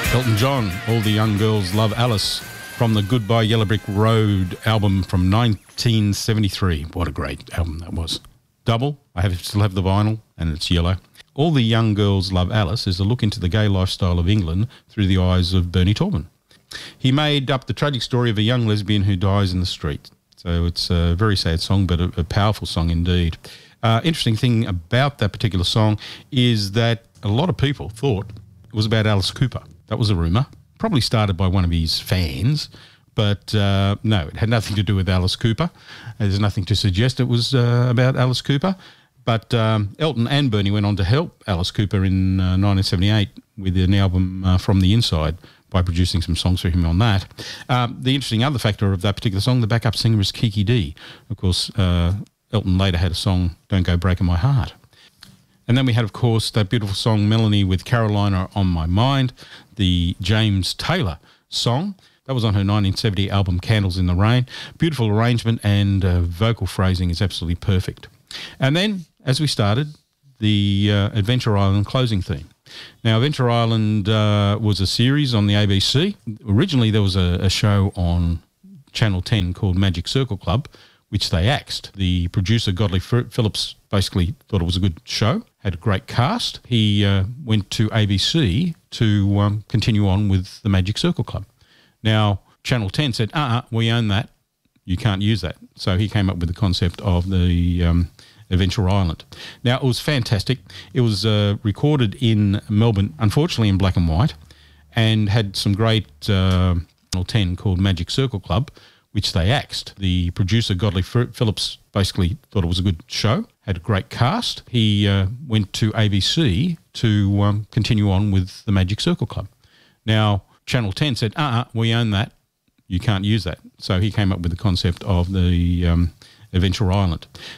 Elton John, All the Young Girls Love Alice, from the Goodbye Yellow Brick Road album from 1973. What a great album that was. Double, still have the vinyl, and it's yellow. All the Young Girls Love Alice is a look into the gay lifestyle of England through the eyes of Bernie Taupman. He made up the tragic story of a young lesbian who dies in the street. So it's a very sad song, but a powerful song indeed. Interesting thing about that particular song is that a lot of people thought it was about Alice Cooper. That was a rumour, probably started by one of his fans, but no, it had nothing to do with Alice Cooper. There's nothing to suggest it was about Alice Cooper. But Elton and Bernie went on to help Alice Cooper in 1978 with an album From the Inside by producing some songs for him on that. The interesting other factor of that particular song, the backup singer is Kiki Dee. Of course, Elton later had a song, Don't Go Breaking My Heart. And then we had, of course, that beautiful song, Melanie with Carolina on My Mind, the James Taylor song. That was on her 1970 album, Candles in the Rain. Beautiful arrangement and vocal phrasing is absolutely perfect. And then, as we started, the Adventure Island closing theme. Now, Adventure Island was a series on the ABC. Originally, there was a show on Channel 10 called Magic Circle Club, which they axed. The producer, Godley Phillips, basically thought it was a good show, had a great cast. He went to ABC to continue on with the Magic Circle Club. Now, Channel 10 said, we own that. You can't use that. So he came up with the concept of the Adventure Island. Now, it was fantastic. It was recorded in Melbourne, unfortunately in black and white, and had some great Channel 10 called Magic Circle Club, which they axed. The producer, Godley Phillips, basically thought it was a good show, had a great cast. He went to ABC to continue on with the Magic Circle Club. Now, Channel 10 said, we own that. You can't use that. So he came up with the concept of the Adventure Island.